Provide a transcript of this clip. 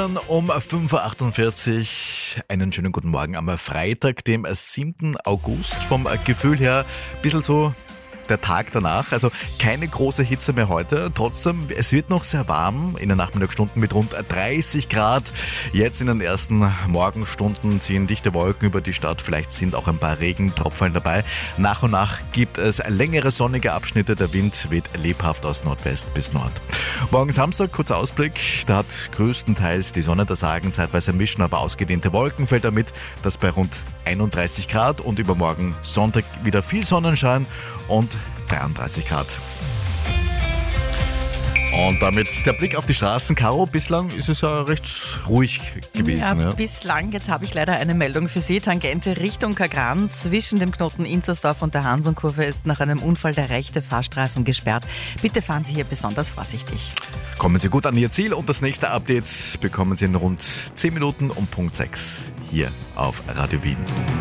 Wien um 5.48 Uhr. Einen schönen guten Morgen am Freitag, dem 7. August. Vom Gefühl her ein bisschen so der Tag danach. Also keine große Hitze mehr heute. Trotzdem, es wird noch sehr warm in den Nachmittagsstunden mit rund 30 Grad. Jetzt in den ersten Morgenstunden ziehen dichte Wolken über die Stadt. Vielleicht sind auch ein paar Regentropfen dabei. Nach und nach gibt es längere sonnige Abschnitte. Der Wind weht lebhaft aus Nordwest bis Nord. Morgen Samstag, kurzer Ausblick. Da hat größtenteils die Sonne das Sagen, zeitweise mischen aber ausgedehnte Wolkenfelder mit. Das bei rund 31 Grad und übermorgen Sonntag wieder viel Sonnenschein und 33 Grad. Und damit der Blick auf die Straßen. Caro, bislang ist es ja recht ruhig gewesen. Ja. Bislang. Jetzt habe ich leider eine Meldung für Sie. Tangente Richtung Kagran zwischen dem Knoten Inzersdorf und der Hansonkurve ist nach einem Unfall der rechte Fahrstreifen gesperrt. Bitte fahren Sie hier besonders vorsichtig. Kommen Sie gut an Ihr Ziel und das nächste Update bekommen Sie in rund 10 Minuten um Punkt 6 hier auf Radio Wien.